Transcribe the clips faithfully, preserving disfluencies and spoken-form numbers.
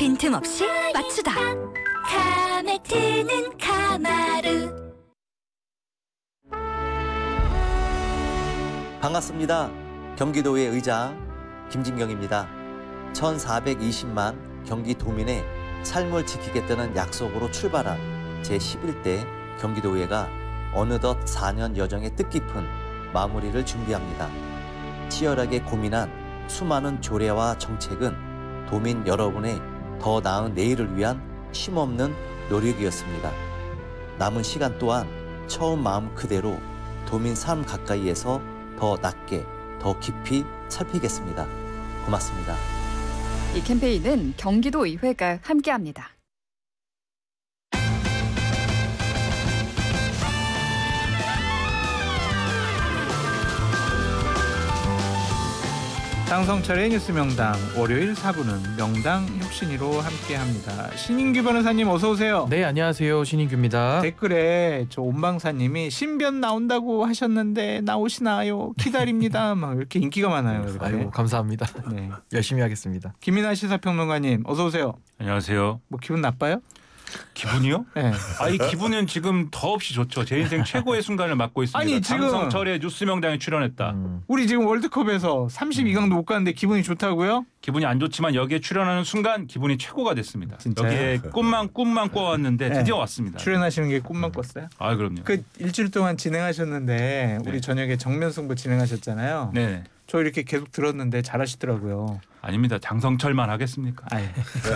빈틈없이 맞추다. 카메트는 카마루. 반갑습니다. 경기도의 의장 김진경입니다. 천사백이십만 경기도민의 삶을 지키겠다는 약속으로 출발한 제십일 대 경기도의회가 어느덧 사 년 여정의 뜻깊은 마무리를 준비합니다. 치열하게 고민한 수많은 조례와 정책은 도민 여러분의 더 나은 내일을 위한 쉼없는 노력이었습니다. 남은 시간 또한 처음 마음 그대로 도민 삶 가까이에서 더 낮게, 더 깊이 살피겠습니다. 고맙습니다. 이 캠페인은 경기도의회가 함께합니다. 장성철의 뉴스 명당 월요일 사 부는 명당 혁신위로 함께합니다. 신인규 변호사님 어서 오세요. 네, 안녕하세요. 신인규입니다. 댓글에 저 온방사님이 신변 나온다고 하셨는데 나오시나요? 기다립니다. 막 이렇게 인기가 많아요. 이렇게. 아이고, 감사합니다. 네. 열심히 하겠습니다. 김민아 시사평론가님 어서 오세요. 안녕하세요. 뭐 기분 나빠요? 기분이요? 네. 아, 이 기분은 지금 더없이 좋죠. 제 인생 최고의 순간을 맞고 있습니다. 아니, 지금 장성철의 뉴스 명당에 출연했다. 음. 우리 지금 월드컵에서 삼십이 강도 못 갔는데 기분이 좋다고요? 기분이 안 좋지만 여기에 출연하는 순간 기분이 최고가 됐습니다. 진짜요? 여기에 꿈만 꿈만 꿔왔는데 네. 드디어 왔습니다. 출연하시는 게 꿈만 꿨어요? 아, 그럼요. 그 일주일 동안 진행하셨는데 우리 네. 저녁에 정면승부 진행하셨잖아요. 네. 저 이렇게 계속 들었는데 잘하시더라고요. 아닙니다. 장성철만 하겠습니까? 아예.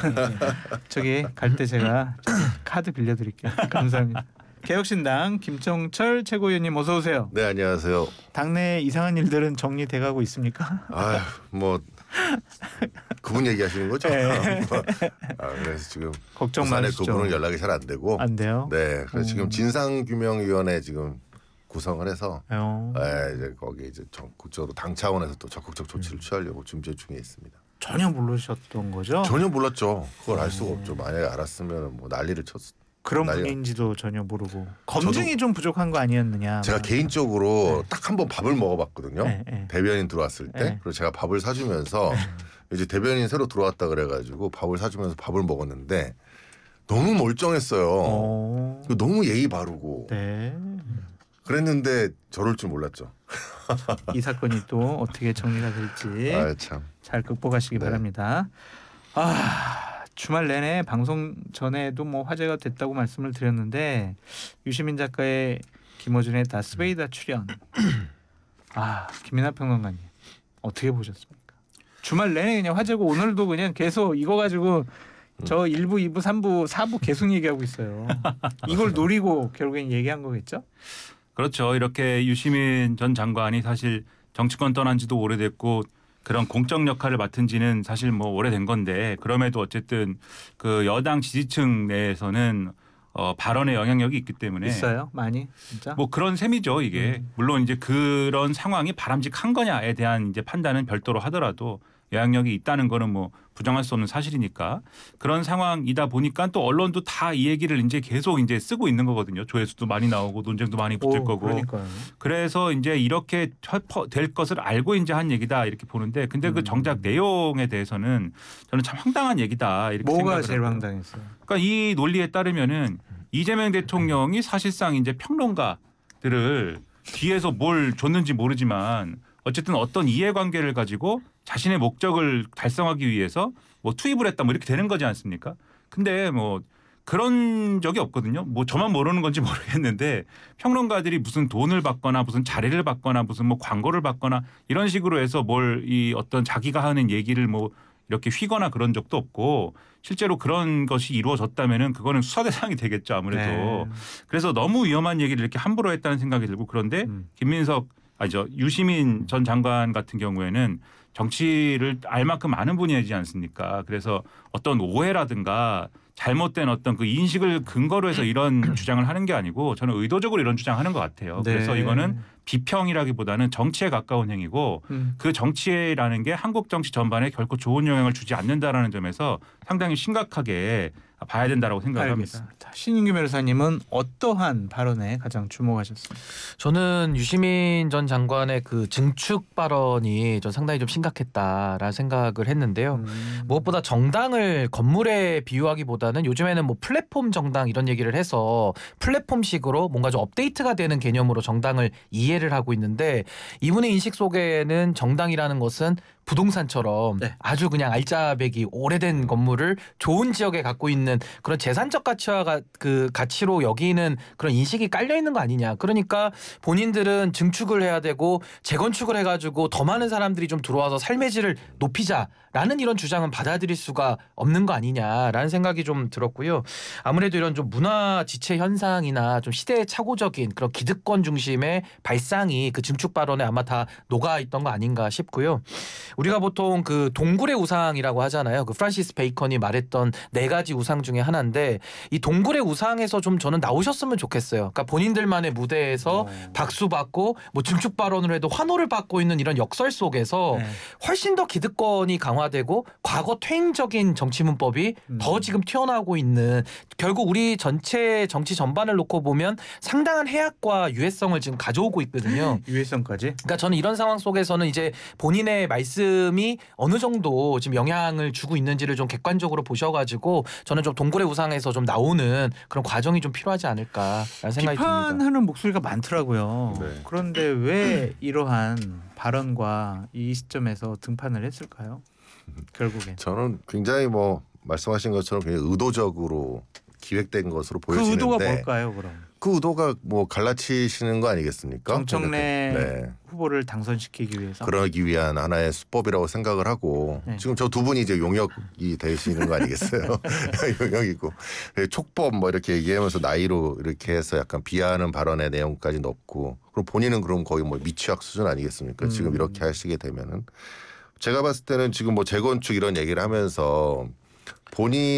저기 갈 때 제가 카드 빌려드릴게요. 감사합니다. 개혁신당 김정철 최고위원님 어서 오세요. 네, 안녕하세요. 당내 이상한 일들은 정리돼가고 있습니까? 아휴, 뭐 그분 얘기하시는 거죠? 네. 아, 그래서 지금 걱정 부산에 많으시죠? 그분은 연락이 잘 안 되고. 안 돼요? 네, 그래서 음. 지금 진상규명위원회 지금 구성을 해서 어. 네, 이제 거기 이제 적극적으로 당 차원에서 또 적극적 조치를 취하려고 준비 중에 있습니다. 전혀 모르셨던 거죠? 전혀 몰랐죠. 그걸 알 수가 어. 없죠. 만약에 알았으면 뭐 난리를 쳤. 그런 난리가- 분인지도 전혀 모르고 검증이 좀 부족한 거 아니었느냐. 제가 개인적으로 네. 딱 한 번 밥을 먹어봤거든요. 네, 네. 대변인 들어왔을 때. 네. 그래서 제가 밥을 사주면서 이제 대변인 새로 들어왔다 그래가지고 밥을 사주면서 밥을 먹었는데 너무 멀쩡했어요. 어. 너무 예의 바르고 네. 그랬는데 저럴 줄 몰랐죠. 이 사건이 또 어떻게 정리가 될지 아 참. 잘 극복하시기 네. 바랍니다. 아 주말 내내 방송 전에도 뭐 화제가 됐다고 말씀을 드렸는데 유시민 작가의 김어준의 다스베이다 출연. 아 김민하 평론가님 어떻게 보셨습니까? 주말 내내 그냥 화제고 오늘도 그냥 계속 이거 가지고 저 일 부, 이 부, 삼 부, 사 부 계속 얘기하고 있어요. 이걸 노리고 결국엔 얘기한 거겠죠? 그렇죠. 이렇게 유시민 전 장관이 사실 정치권 떠난 지도 오래됐고 그런 공적 역할을 맡은 지는 사실 뭐 오래된 건데 그럼에도 어쨌든 그 여당 지지층 내에서는 어 발언의 영향력이 있기 때문에 있어요? 많이? 진짜? 뭐 그런 셈이죠, 이게. 음. 물론 이제 그런 상황이 바람직한 거냐에 대한 이제 판단은 별도로 하더라도 영향력이 있다는 거는 뭐 부정할 수 없는 사실이니까 그런 상황이다 보니까 또 언론도 다 이 얘기를 이제 계속 이제 쓰고 있는 거거든요. 조회수도 많이 나오고 논쟁도 많이 붙을 오, 거고. 그러니까요. 그래서 이제 이렇게 될 것을 알고 이제 한 얘기다 이렇게 보는데 근데 그 음. 정작 내용에 대해서는 저는 참 황당한 얘기다 이렇게 뭐가 생각을 제일 하고요. 황당했어요? 그러니까 이 논리에 따르면은 이재명 대통령이 사실상 이제 평론가들을 뒤에서 뭘 줬는지 모르지만 어쨌든 어떤 이해관계를 가지고 자신의 목적을 달성하기 위해서 뭐 투입을 했다 뭐 이렇게 되는 거지 않습니까? 근데 뭐 그런 적이 없거든요. 뭐 저만 모르는 건지 모르겠는데 평론가들이 무슨 돈을 받거나 무슨 자리를 받거나 무슨 뭐 광고를 받거나 이런 식으로 해서 뭘 이 어떤 자기가 하는 얘기를 뭐 이렇게 휘거나 그런 적도 없고 실제로 그런 것이 이루어졌다면은 그거는 수사 대상이 되겠죠 아무래도. 네. 그래서 너무 위험한 얘기를 이렇게 함부로 했다는 생각이 들고 그런데 음. 김민석 아니죠 유시민 전 장관 같은 경우에는 정치를 알 만큼 아는 분이지 않습니까? 그래서 어떤 오해라든가 잘못된 어떤 그 인식을 근거로 해서 이런 주장을 하는 게 아니고 저는 의도적으로 이런 주장하는 것 같아요. 네. 그래서 이거는 비평이라기보다는 정치에 가까운 행위고 음. 그 정치라는 게 한국 정치 전반에 결코 좋은 영향을 주지 않는다라는 점에서 상당히 심각하게 봐야 된다라고 생각을 합니다. 알겠습니다. 자, 신인규 변호사님은 어떠한 발언에 가장 주목하셨습니까? 저는 유시민 전 장관의 그 증축 발언이 좀 상당히 좀 심각했다라는 생각을 했는데요. 음. 무엇보다 정당을 건물에 비유하기보다는 요즘에는 뭐 플랫폼 정당 이런 얘기를 해서 플랫폼식으로 뭔가 좀 업데이트가 되는 개념으로 정당을 이해를 하고 있는데 이분의 인식 속에는 정당이라는 것은 부동산처럼 네. 아주 그냥 알짜배기 오래된 건물을 좋은 지역에 갖고 있는 그런 재산적 가치와 가, 그 가치로 여기는 그런 인식이 깔려 있는 거 아니냐. 그러니까 본인들은 증축을 해야 되고 재건축을 해가지고 더 많은 사람들이 좀 들어와서 삶의 질을 높이자라는 이런 주장은 받아들일 수가 없는 거 아니냐라는 생각이 좀 들었고요. 아무래도 이런 좀 문화 지체 현상이나 좀 시대의 착오적인 그런 기득권 중심의 발상이 그 증축 발언에 아마 다 녹아 있던 거 아닌가 싶고요. 우리가 보통 그 동굴의 우상이라고 하잖아요. 그 프란시스 베이컨이 말했던 네 가지 우상 중에 하나인데 이 동굴의 우상에서 좀 저는 나오셨으면 좋겠어요. 그러니까 본인들만의 무대에서 어. 박수 받고 뭐 증축 발언을 해도 환호를 받고 있는 이런 역설 속에서 네. 훨씬 더 기득권이 강화되고 과거 퇴행적인 정치 문법이 음. 더 지금 튀어나오고 있는 결국 우리 전체 정치 전반을 놓고 보면 상당한 해악과 유해성을 지금 가져오고 있거든요. 유해성까지. 그러니까 저는 이런 상황 속에서는 이제 본인의 말씀이 어느 정도 지금 영향을 주고 있는지를 좀 객관적으로 보셔가지고 저는 좀 동굴의 우상에서 좀 나오는 그런 과정이 좀 필요하지 않을까라는 생각이 듭니다. 비판하는 목소리가 많더라고요. 네. 그런데 왜 이러한 발언과 이 시점에서 등판을 했을까요? 결국엔. 저는 굉장히 뭐 말씀하신 것처럼 굉장히 의도적으로 기획된 것으로 그 보여지는데 의도가 뭘까요, 그럼? 그 의도가 뭐 갈라치시는 거 아니겠습니까? 정청래 네. 후보를 당선시키기 위해서. 그러기 위한 하나의 수법이라고 생각을 하고 네. 지금 저 두 분이 이제 용역이 되시는 거 아니겠어요? 용역이고 촉법 뭐 이렇게 얘기하면서 나이로 이렇게 해서 약간 비하하는 발언의 내용까지 넣고 그럼 본인은 그럼 거의 뭐 미취학 수준 아니겠습니까? 음. 지금 이렇게 하시게 되면은 제가 봤을 때는 지금 뭐 재건축 이런 얘기를 하면서 본인